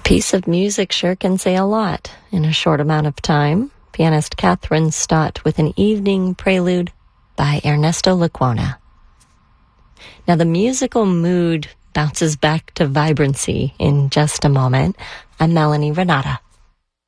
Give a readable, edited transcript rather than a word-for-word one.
piece of music sure can say a lot in a short amount of time. Pianist Catherine Stott with an evening prelude by Ernesto Lecuona. Now the musical mood bounces back to vibrancy in just a moment. I'm Melanie Renata.